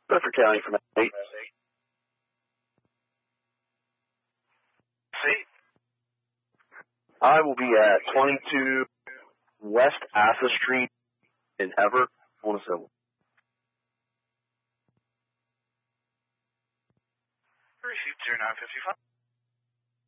Bedford County from 8. See? I will be at 22 West Asa Street in Everett on a civil. Received 0955.